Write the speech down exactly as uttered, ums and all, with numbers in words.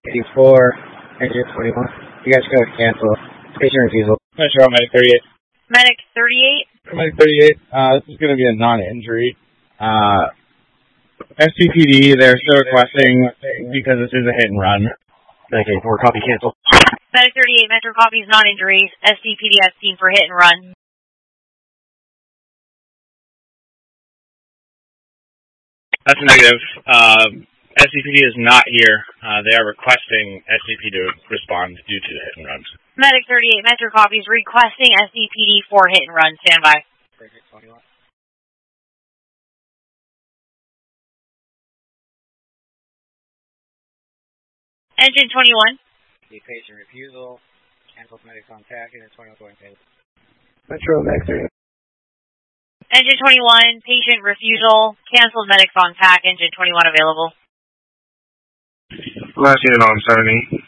eighty-four, engine twenty-one. You guys go cancel. Patient refusal. Metro, Medic thirty-eight. Medic thirty-eight. Medic thirty-eight, uh, this is going to be a non-injury. Uh, S C P D, they're still requesting, because this is a hit and run. Medic eighty-four, copy, cancel. Medic thirty-eight, Metro copies non-injuries. S C P D has seen for hit and run. That's a negative. Uh, S C P D is not here. Uh, they are requesting S C P D to respond due to the hit and runs. Medic thirty-eight, Metro copies requesting S C P D for hit and run. Stand by. Engine twenty-one. Patient refusal. Cancel medic contact. Engine twenty-one going to Metro, Medic thirty-eight. Engine twenty-one, patient refusal. Canceled medics on tack. Engine twenty-one available. Last unit on seventy.